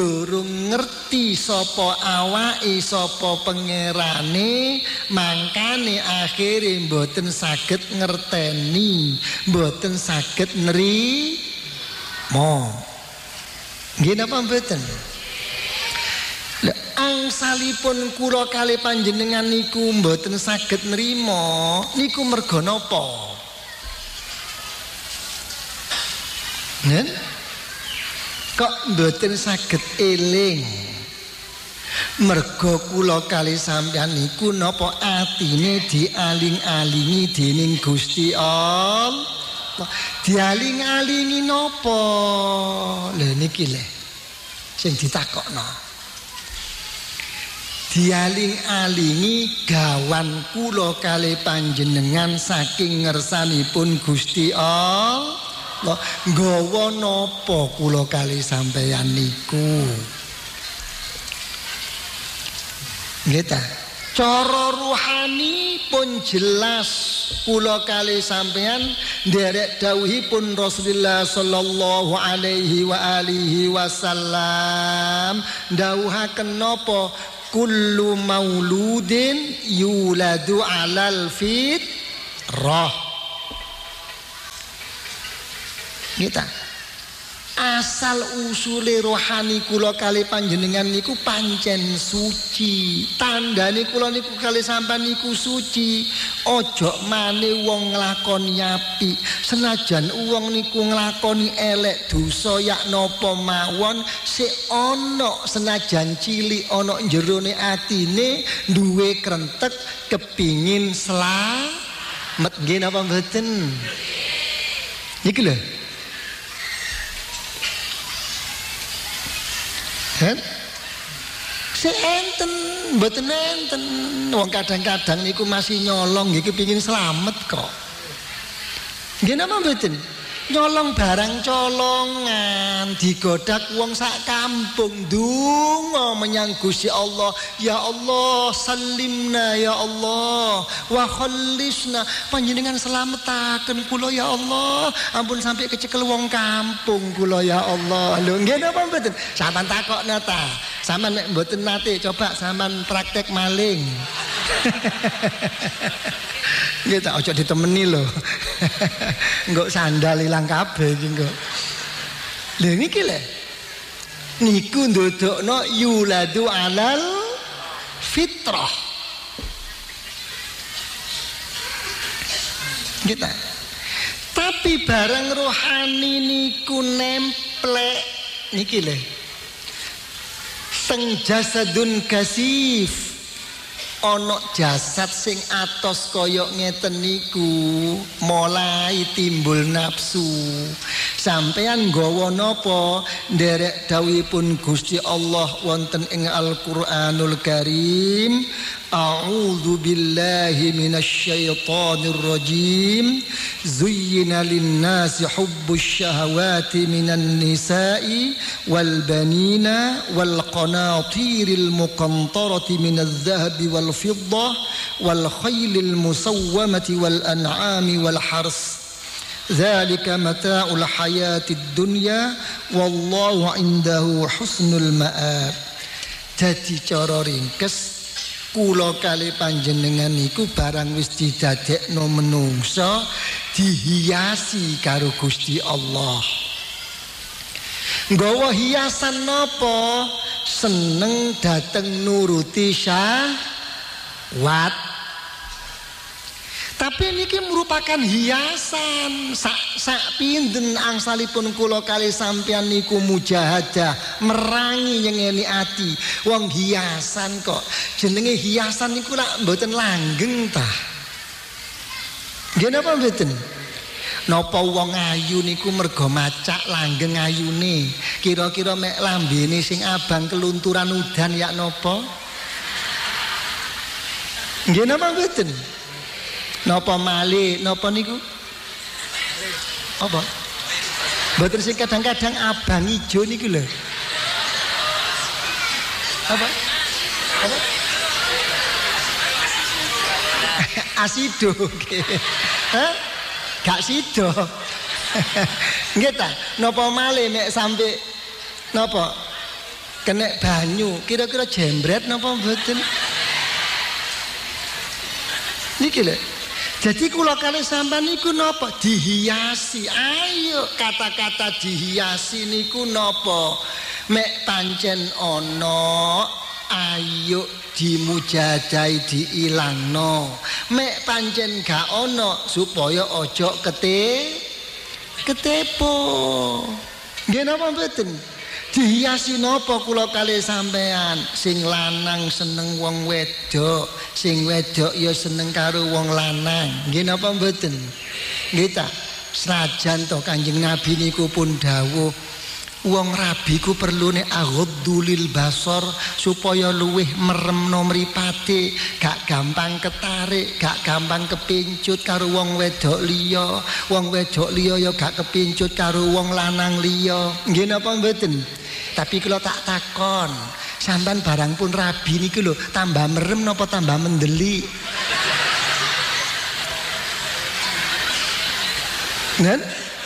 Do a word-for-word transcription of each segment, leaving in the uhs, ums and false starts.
durung ngerti sapa awake sapa pangerane, mangkane akhire mboten saged ngerteni, mboten saged nrimo. Nggih napa mboten? Lha angsalipun kula kalih panjenengan niku mboten saged nrimo, niku merga napa? Nen? Kok mboten saged eling? Merga kula kalih sampeyan niku napa atine dialing-alingi dening Gusti Allah. Dialing-alingi napa? Lha niki lho sing ditakokno. Dialing-alingi gawan kula kalih panjenengan saking ngersanipun Gusti Allah. Nggawa napa kula kalih sampeyan niku? Nggih ta? Cara ruhani pun jelas kula kalih sampeyan nderek dawuhipun Rasulullah sallallahu alaihi wa alihi wasallam dawuhaken napa? Kullu mauludin yuladu alal fitrah. Kita asal usule rohani kula kali panjenengan niku pancen suci. Tandane kula niku kali sampean niku suci. Ojo maneh wong nglakoni apik, senajan wong niku nglakoni elek dosa yak napa mawon, sik ana senajan cilik ana jerone atine duwe krentek kepingin slamet. Nggih napa mboten? Iki lho. Kan? Seenten, mboten enten. Wong kadang-kadang niku masih nyolong nggih kepengin slamet kok. Nggih napa mboten? Nyolong barang colongan, digodak wong sak kampung, ndonga menyang Gusti Allah, ya Allah salimna ya Allah wa khallisna, panjenengan selametaken kula ya Allah, ampun sampai kecekel wong kampung kula ya Allah. Lho nggih napa mboten? Sampeyan takokna ta? Sampeyan nek mboten nate coba sampeyan praktek maling. Nggih tak ojo ditemeni lho. Engko sandal ilang kabeh iki engko. Lha niki lho. Niku ndodokno yuladu alal fitrah. Kita. Tapi barang rohani niku nemplek niki lho. Teng jasadun kasif. Ono jasad sing atos koyok ngeten niku mulai timbul nafsu. Sampeyan nggawa napa? Nderek dawuhipun Gusti Allah wonten ing Al-Qur'anul Karim, a'udzu billahi minasyaitonir rajim. Zuyyina lin-nasi hubbus syahawati minan nisa'i wal banina wal qanatiril muqantarati minadh dhahabi wal fiddah wal khaylil musawwamati wal an'ami wal hars. Dzalika mata'ul hayatid dunya wallahu indahu husnul ma'ab. Dadi cara ringkes kula kali panjenengan niku barang wis didadekno menungsa dihiasi karo Gusti Allah. Nggawa hiasan napa? Seneng dateng nuruti syahwat. Tapi niki merupakan hiasan. Sak sak pinten angsalipun kula kali sampeyan niku mujahadah merangi nyengeni ati. Wong hiasan kok. Jenenge hiasan niku lak mboten langgeng ta. Nggih napa mboten? Napa wong ayu niku merga macak langgeng ayune. Kira-kira mek lambene sing abang kelunturan udan yak napa? Nggih napa mboten? Napa malih napa niku? Apa? Mboten sing kadang-kadang abang ijo niku lho. Apa? Apa? Asido nggih. Hah? Gak sido. Nggih ta? Napa malih nek sampe napa? kena banyu, kira-kira jembret napa mboten? Niki lho. Jadi kula kalih sampean niku napa? Dihiasi. Ayo kata-kata dihiasi niku napa? Mek pancen ana, ayo dimujadai diilangno. Mek pancen gak ana supaya aja kete ketepo. Nggih napa mboten? Dihiasi napa kula kalih sampean? Sing lanang seneng wong wedok, sing wedok ya seneng karo wong lanang. Nggih napa mboten? Nggih ta. Senajan to Kanjeng Nabi niku pun dawuh wong rabi ku perlune aghuddulil basar supaya luwih meremno mripate, gak gampang ketarik, gak gampang kepincut karo wong wedok liya, wong wedok liya ya gak kepincut karo wong lanang liya. Nggih napa mboten? Tapi kalau tak takon, sampean barang pun rabi niki lho, tambah merem napa tambah mendelik? Nen?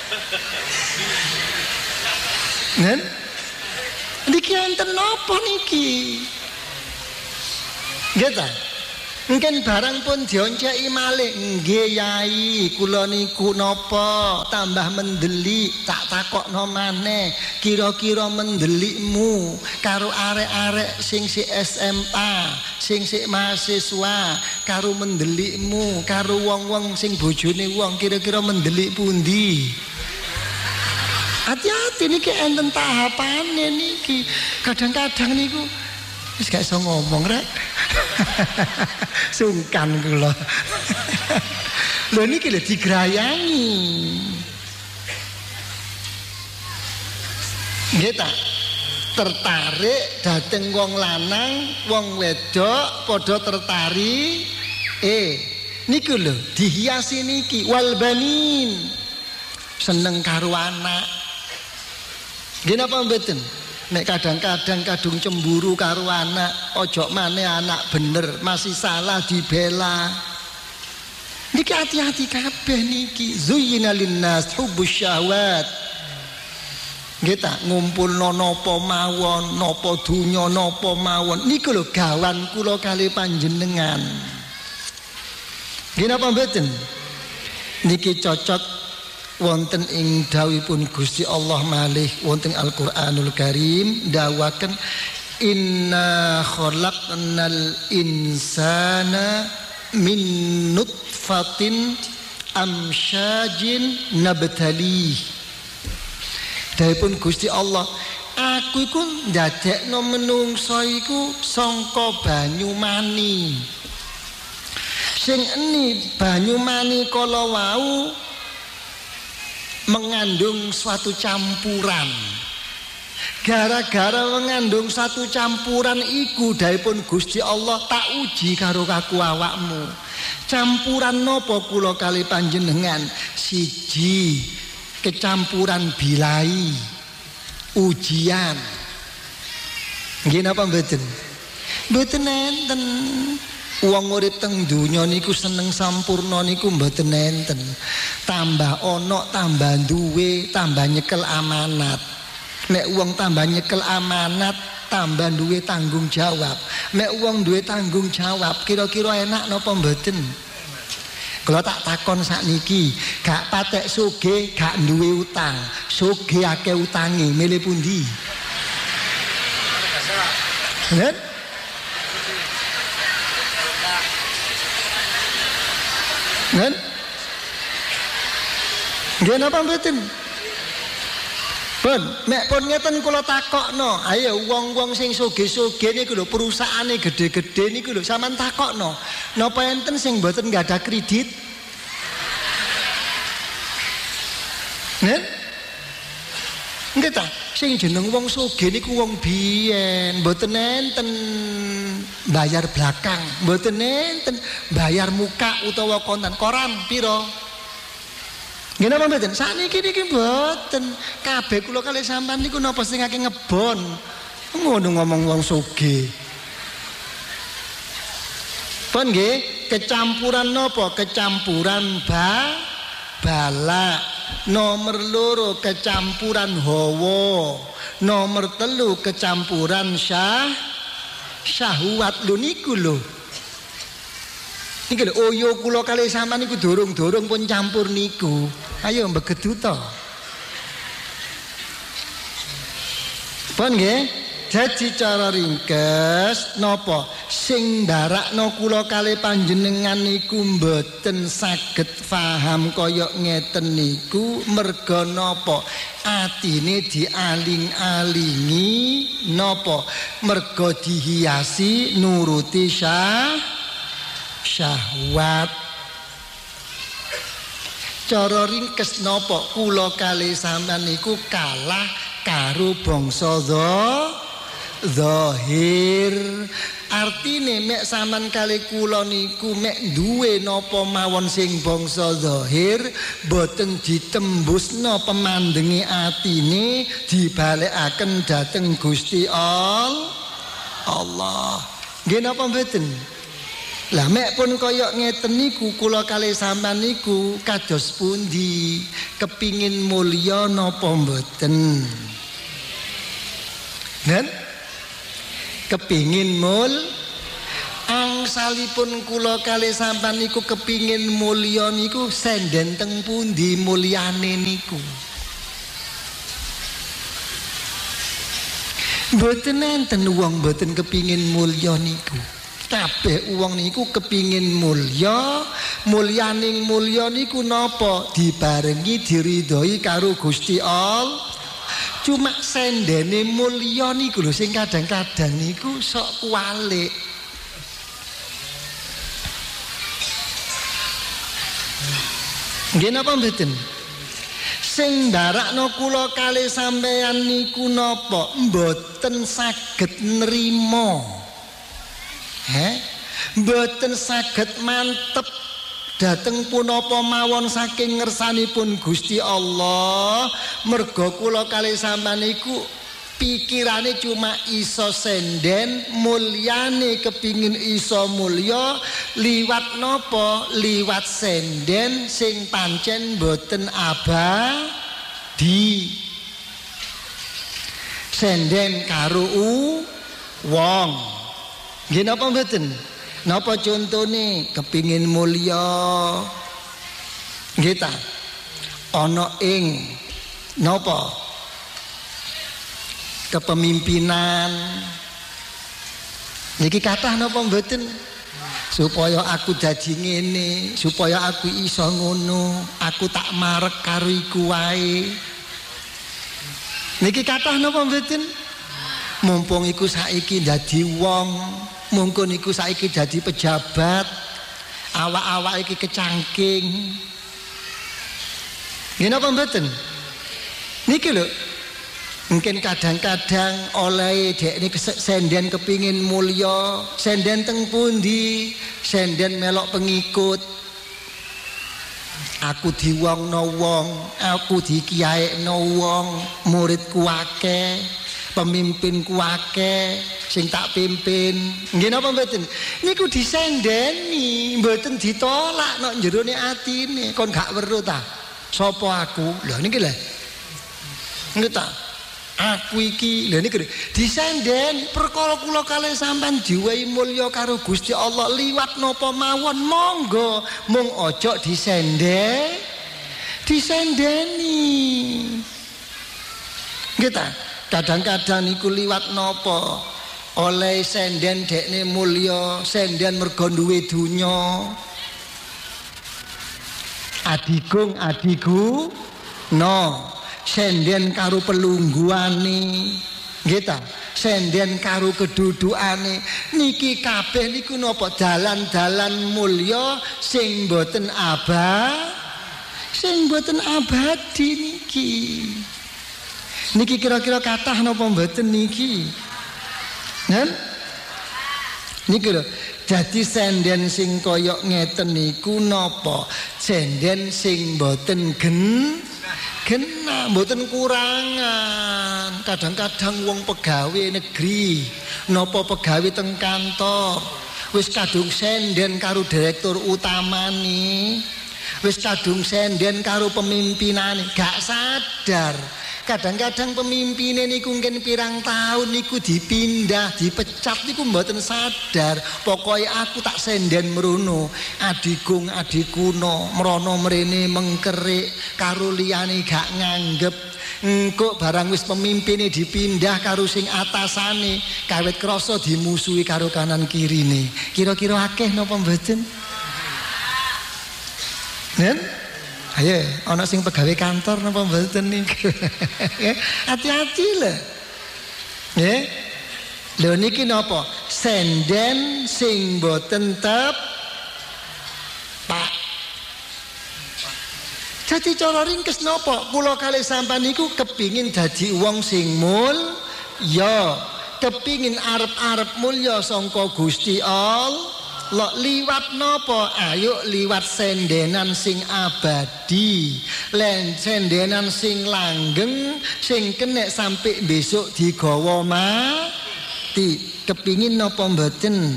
Nen? Niki enten napa niki? Nggih ta? Mungkin barang pun dionceki malih. Nggih Yai, kula niku napa tambah mendelik, tak takokno maneh. Kira-kira mendelikmu karo arek-arek sing si S M A, sing si mahasiswa, karo mendelikmu karo wong-wong sing bojone wong, kira-kira mendelik pundi? Hati-hati niki enten tahapane niki. Kadang-kadang niku wis gak iso ngomong rek. Sungkan kula. Lho niki lho digrayangi. Nggih ta? Tertarik dateng wong lanang, wong wedok padha tertarik. Eh, niku lho dihiasi niki wal banin. Seneng karo anak. Nggih napa mboten? Nek kadang-kadang kadung cemburu karo anak, ojo maneh anak bener, masih salah dibela. Niki hati-hati kabeh niki. Zuyyina linnas hubbus syahwat. Nggih ta, ngumpulno napa mawon, napa donya napa mawon. Niku lho gawan kula kali panjenengan. Nggih napa mboten? Niki cocok wonten ing dawuhipun Gusti Allah malih wonten Al-Qur'anul Karim dawaken inna khalaqnal insana min nutfatin amsyajin nabtalih. Dawuhipun Gusti Allah, aku iku ndadekno menungso iku sangka banyu mani. Sing eni banyu mani kala wau mengandung suatu campuran. Gara-gara mengandung satu campuran iku dawuhipun Gusti Allah tak uji karo kaku awakmu. Campuran napa kula kali panjenengan? Siji kecampuran bilai. Ujian. Nggih napa mboten? Mboten enten. Wong urip teng donya niku seneng sampurna niku mboten enten. Tambah ana tambah duwe tambah nyekel amanat. Nek wong tambah nyekel amanat tambah duwe tanggung jawab. Nek wong duwe tanggung jawab kira-kira enak napa mboten? Kalau tak takon sakniki, gak patek sugih gak duwe utang, sugih akeh utange milih pundi? Nen? Nen? Nggih napa mboten? Pun, mek pun ngeten kula takokno, ayo wong-wong sing sugih-sugih niku lho perusahaane gede-gede niku lho sampean takokno. Napa enten sing mboten enggak ada kredit? Nen? Nggih ta? Sing jeneng wong sugih niku wong biyen, mboten enten bayar belakang, mboten enten bayar muka utawa kontan. Koran piro? Nggih napa mboten? Sakniki niki mboten. Kabeh kula kalih sampean niku napa sing akeh ngebon. Ngono ngomong wong sugih. Pun nggih, kecampuran napa? Kecampuran ba bala. Nomor loro kecampuran hawa. Nomor telu kecampuran syah syahwat lho niku lho. Niki lho oyo kula kalih sampean niku dorong-dorong pun campur niku. Ayo mbegedu to. Pun nggih? Jadi cara ringkes napa sing ndarakno kula kalih panjenengan niku mboten saged paham kaya ngeten niku merga napa atine dialing-alingi napa merga dihiasi nuruti syah syahwat. Cara ringkes napa kula kalih sampean niku kalah karo bangsa zahir. Artine mek sampean kali kula niku mek duwe napa mawon sing bangsa zahir boten ditembusno pemandenge atine dibalekaken dhateng Gusti Allah. Nggih napa mboten? Lah mek pun kaya ngeten niku kula kali sampean niku kados pundi? Kepingin mulya napa mboten? Nen? Kepingin mul angsalipun kula kalih sampean niku kepingin mulya niku senden teng pundi mulyane niku. Mboten enten wong mboten kepingin mulya niku. Kabeh wong niku kepingin mulya, mulyaning mulya niku napa? Dibarengi diridhoi karo Gusti Allah. Cuma sendene mulya niku lho sing kadang-kadang niku sok kualik. Nggih napa mboten? Sing ndarakno kula kalih sampeyan niku napa? Mboten saged nrimo. Heh? Mboten saged mantep dateng punapa mawon saking ngersanipun Gusti Allah. Merga kula kalih sampeyan niku pikirane cuma iso senden, mulyane kepingin iso mulya liwat napa? Liwat senden sing pancen boten abadi. Senden karo wong. Nggih napa mboten? Napa contone kepingin mulya? Nggih ta? Ana ing napa? Kepemimpinan. Niki kathah napa mboten? Supaya aku dadi ngene, supaya aku iso ngono, aku tak marek karo iku wae. Niki kathah napa mboten? Mumpung iku saiki dadi wong, mungkin iku saiki dadi pejabat, awak-awak iki kecangking. Nggih napa mboten? Niki lho. Mungkin kadang-kadang oleh dekne senden kepingin mulya, senden teng pundi? Senden melok pengikut. Aku diwongno wong, aku dikiyaekno wong, muridku akeh, pemimpinku akeh sing tak pimpin. Nggih napa mboten? Niku disendeni, mboten ditolak nek jerone atine. Kon gak weruh ta? Sapa aku? Lha niki lho. Nggih ta? Aku iki lha niki disendeni perkara kula kalih sampean diwehi mulya karo Gusti Allah liwat napa mawon monggo, mung aja disende disendeni. Nggih ta? Kadang-kadang niku liwat napa? Oleh senden dekne mulya, senden mergo duwe donya. Adigung adigu no. Senden karo pelungguane. Nggih ta? Senden karo kedudukane. Niki kabeh niku napa? Dalan-dalan mulya sing boten abad, sing boten abadi niki. Niki kira-kira kathah napa mboten niki? Nen? Niki lho, dadi senden sing kaya ngeten niku napa? Senden sing mboten gen genah, mboten kurangan. Kadang-kadang wong pegawe negeri, napa pegawe teng kantor, wis kadung senden karo direktur utamane, wis kadung senden karo pemimpinane, gak sadar Kadang-kadang pemimpinnya niku mungkin pirang tahun niku dipindah, dipecat niku mboten sadar. Pokoknya aku tak senden merono, adigung adikuno, merono mrene mengkerik, karo liyane gak nganggep. Engko barang wis pemimpinnya dipindah karo sing atasane, kawit krasa dimusuhi karo kanan kirine. Kira-kira akeh napa mboten? Nen? Ayo, ana sing pegawai kantor napa mboten niku. Hati-hati lho. Nggih. Lho niki napa? Senden sing mboten tep Pak. Jadi cara ringkes napa? Kula kalih sampean niku kepingin dadi wong sing mul ya, kepingin arep-arep mulya sangka Gusti Allah. Lo liwat nopo? Ayo liwat sendenan sing abadi, len sendenan sing langgeng, sing kenek sampai besok digawa mati. Kepingin nopo mboten?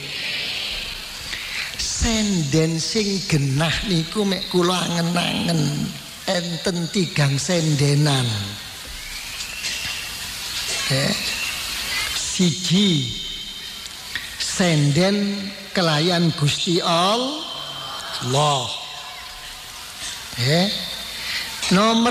Senden sing genah niku mek kula angen-angen enten tigang sendenan. Eh, siji senden kelayan Gusti Allah. Eh, nomor